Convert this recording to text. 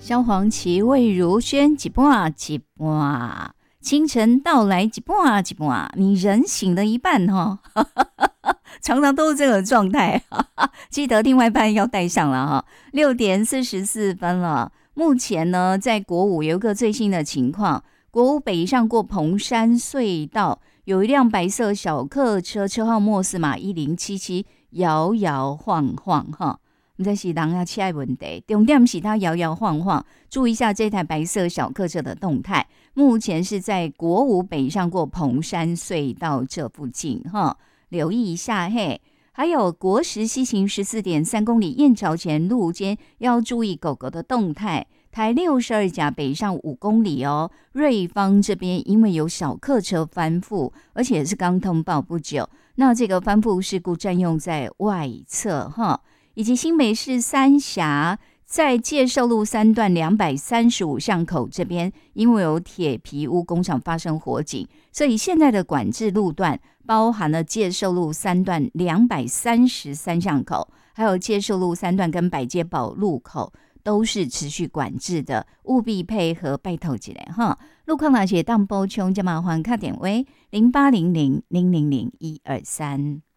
萧煌奇、魏如萱，一半一半，清晨到来，一半一半，你人醒了一半哈，常常都是这个状态，记得另外一半要带上了哈。6:44了，目前呢，在国五有一个最新的情况，国五北上过彭山隧道，有一辆白色小客车，车号末四码1077，摇摇晃晃哈。这是人要车的问题，重点是它摇摇晃晃。注意一下这台白色小客车的动态，目前是在国五北上过彭山隧道这附近哈，留意一下嘿。还有国十西行14.3公里燕巢前路间要注意狗狗的动态。台62甲北上5公里哦，瑞芳这边因为有小客车翻覆，而且是刚通报不久，那这个翻覆事故占用在外侧哈。以及新北市三峡在介寿路3段235巷口这边，因为有铁皮屋工厂发生火警，所以现在的管制路段包含了介寿路3段233巷口，还有介寿路3段跟百街堡路口都是持续管制的，务必配合拜托一下哈。路况那些当补充就麻烦打电话0800000123。